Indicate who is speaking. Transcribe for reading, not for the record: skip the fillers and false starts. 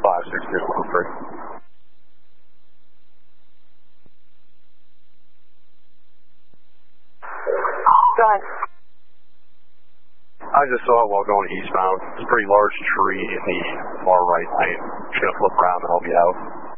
Speaker 1: 56213.
Speaker 2: Go ahead.
Speaker 1: I just saw it while going eastbound. It's a pretty large tree in the far right lane. Just gonna flip around and help you out.